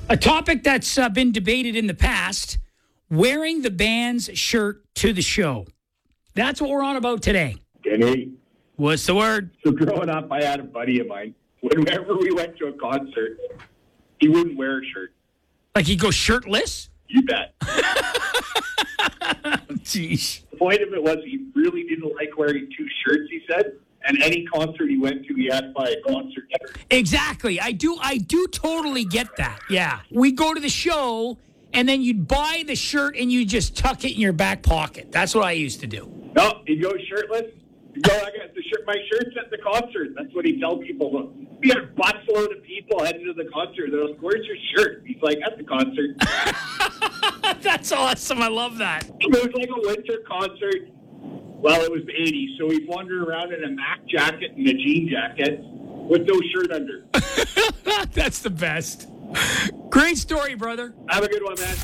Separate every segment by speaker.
Speaker 1: A topic that's been debated in the past, wearing the band's shirt to the show. That's what we're on about today.
Speaker 2: Denny.
Speaker 1: What's the word?
Speaker 2: So growing up, I had a buddy of mine. Whenever we went to a concert, he wouldn't wear a shirt.
Speaker 1: Like he'd go shirtless?
Speaker 2: You bet.
Speaker 1: Jeez.
Speaker 2: The point of it was he really didn't like wearing two shirts, he said. And any concert he went to, he had to buy a concert shirt.
Speaker 1: Exactly. I do totally get that. Yeah. We go to the show, and then you'd buy the shirt, and you just tuck it in your back pocket. That's what I used to do.
Speaker 2: No, he'd go shirtless. He'd go, I got the shirt. My shirt's at the concert. That's what he'd tell people. Look, we had a busload of people heading to the concert. They're like, where's your shirt? He's like, at the concert.
Speaker 1: That's awesome. I love that.
Speaker 2: It was like a winter concert. Well, it was the 80s, so he'd wander around in a Mac jacket and a jean jacket with no shirt under.
Speaker 1: That's the best. Great story, brother.
Speaker 2: Have a good one, man.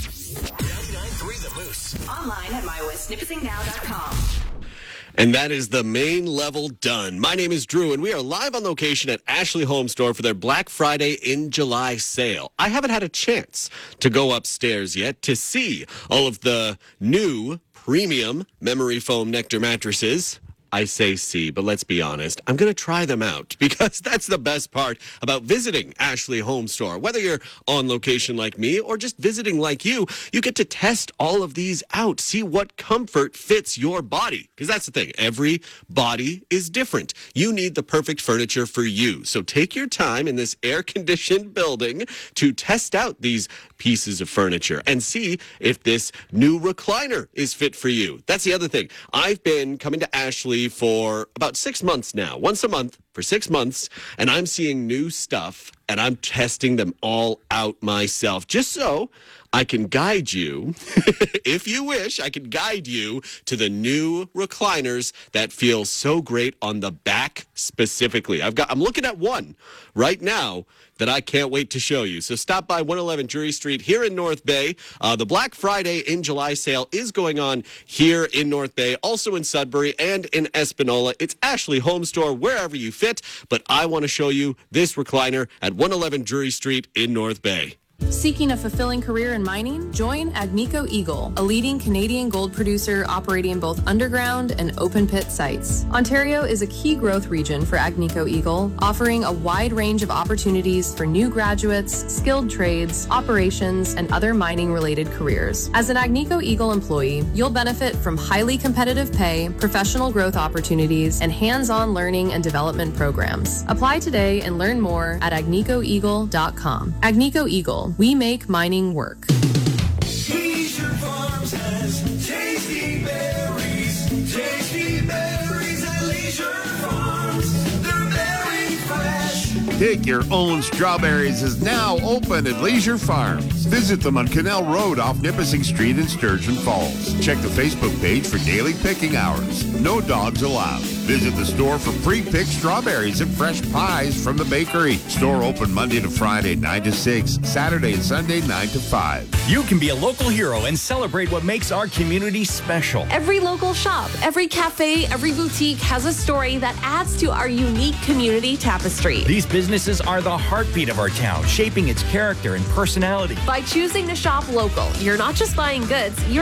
Speaker 3: 99.3 The Moose.
Speaker 4: Online at mywithsnippetsingnow.com.
Speaker 5: And that is the main level done. My name is Drew, and we are live on location at Ashley Home Store for their Black Friday in July sale. I haven't had a chance to go upstairs yet to see all of the new premium memory foam Nectar mattresses. I say see, but let's be honest. I'm going to try them out because that's the best part about visiting Ashley Home Store. Whether you're on location like me or just visiting like you get to test all of these out, see what comfort fits your body. Because that's the thing. Every body is different. You need the perfect furniture for you. So take your time in this air-conditioned building to test out these pieces of furniture and see if this new recliner is fit for you. That's the other thing. I've been coming to Ashley for about 6 months now, once a month for 6 months, and I'm seeing new stuff and I'm testing them all out myself just so I can guide you, if you wish, I can guide you to the new recliners that feel so great on the back specifically. I'm looking at one right now that I can't wait to show you. So stop by 111 Drury Street here in North Bay. The Black Friday in July sale is going on here in North Bay, also in Sudbury and in Espanola. It's Ashley Home Store, wherever you fit, but I want to show you this recliner at 111 Drury Street in North Bay.
Speaker 6: Seeking a fulfilling career in mining? Join Agnico Eagle, a leading Canadian gold producer operating both underground and open pit sites. Ontario is a key growth region for Agnico Eagle, offering a wide range of opportunities for new graduates, skilled trades, operations, and other mining-related careers. As an Agnico Eagle employee, you'll benefit from highly competitive pay, professional growth opportunities, and hands-on learning and development programs. Apply today and learn more at agnicoeagle.com. Agnico Eagle. We make mining work.
Speaker 3: Leisure Farms has tasty berries. Tasty berries at Leisure Farms. They're very fresh.
Speaker 7: Take Your Own Strawberries is now open at Leisure Farms. Visit them on Canal Road off Nipissing Street in Sturgeon Falls. Check the Facebook page for daily picking hours. No dogs allowed. Visit the store for pre-picked strawberries and fresh pies from the bakery. Store open Monday to Friday, 9 to 6, Saturday and Sunday, 9 to 5.
Speaker 8: You can be a local hero and celebrate what makes our community special.
Speaker 9: Every local shop, every cafe, every boutique has a story that adds to our unique community tapestry.
Speaker 8: These businesses are the heartbeat of our town, shaping its character and personality.
Speaker 9: By choosing to shop local, you're not just buying goods, you're